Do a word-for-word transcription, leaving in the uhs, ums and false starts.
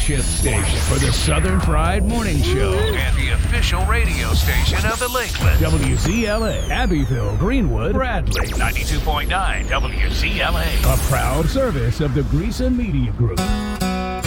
flagship station for the Southern Pride Morning Show and the official radio station of the Lakeland. W Z L A, Abbeville, Greenwood, Bradley. ninety-two point nine W Z L A. A proud service of the Greason Media Group.